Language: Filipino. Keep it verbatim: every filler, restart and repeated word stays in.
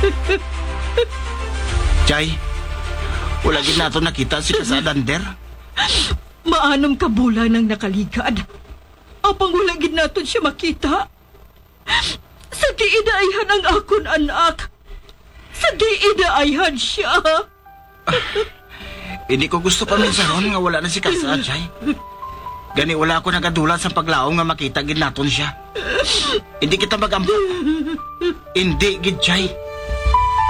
Chay, wala gid nato nakita si Kasadan der. Maanom ka bula ng nakaligad. Apang wala gid naton siya makita. Sa diidaihan ang akon anak. Sa diidaihan siya. Hindi ko gusto pa minsan nga wala na si Kasa, Chay. Gani wala ako nagadulat sa paglaom nga makita gid naton siya. Hindi kita magampak. Hindi gid, Chay.